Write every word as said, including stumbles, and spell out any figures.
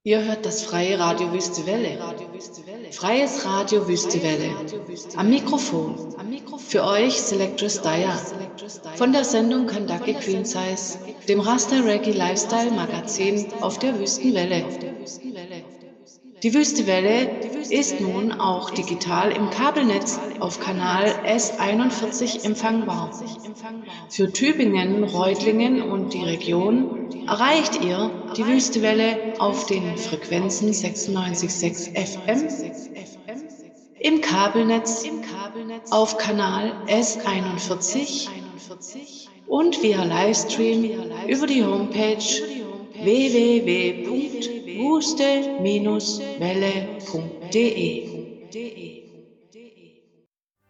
Ihr hört das freie Radio Wüste Welle. Freies Radio Wüste Welle. Am Mikrofon. Für euch Selectress Daya. Von der Sendung Kandaki Queen Size, dem Rasta Reggae Lifestyle Magazin auf der Wüstenwelle. Die Wüstewelle ist nun auch digital im Kabelnetz auf Kanal S einundvierzig empfangbar. Für Tübingen, Reutlingen und die Region erreicht ihr die Wüstewelle auf den Frequenzen sechsundneunzig Komma sechs F M, im Kabelnetz auf Kanal S einundvierzig und via Livestream über die Homepage w w w punkt wuste Bindestrich welle punkt de.